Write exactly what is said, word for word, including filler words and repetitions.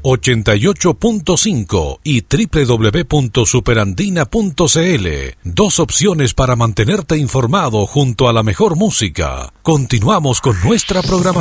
ochenta y ocho punto cinco y doble u doble u doble u punto superandina punto c l. Dos opciones para mantenerte informado junto a la mejor música. Continuamos con nuestra programación.